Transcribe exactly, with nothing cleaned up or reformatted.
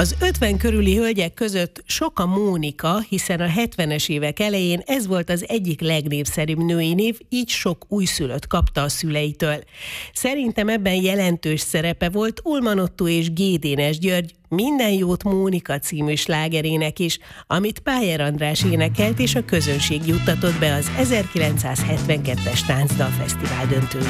Az ötven körüli hölgyek között sok a Mónika, hiszen a hetvenes évek elején ez volt az egyik legnépszerűbb női név, így sok újszülött kapta a szüleitől. Szerintem ebben jelentős szerepe volt Ulman Ottó és G. Dénes György Minden jót Mónika című slágerének is, amit Pájer András énekelt és a közönség juttatott be az ezerkilencszázhetvenkettes Táncdalfesztivál döntőjébe.